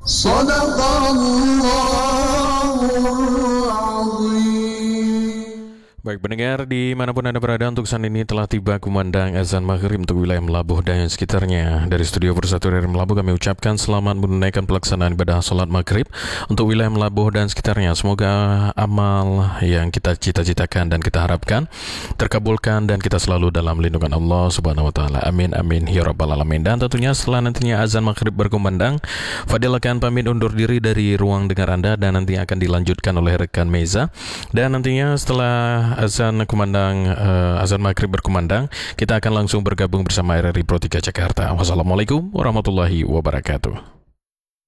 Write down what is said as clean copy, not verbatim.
Sadaqallahul Azim. Baik pendengar dimanapun Anda berada, untuk saat ini telah tiba kumandang azan maghrib untuk wilayah Melabuh dan sekitarnya. Dari studio Bersatu dari Melabuh kami ucapkan selamat menunaikan pelaksanaan ibadah sholat maghrib untuk wilayah Melabuh dan sekitarnya. Semoga amal yang kita cita-citakan dan kita harapkan terkabulkan dan kita selalu dalam lindungan Allah Subhanahu Wa Taala. Amin amin ya rabbal alamin. Dan tentunya setelah nantinya azan maghrib berkumandang, Fadil akan pamit undur diri dari ruang dengar Anda dan nanti akan dilanjutkan oleh rekan Meza. Dan nantinya setelah azan maghrib berkumandang, kita akan langsung bergabung bersama RRI Pro 3 Jakarta. Wassalamualaikum warahmatullahi wabarakatuh.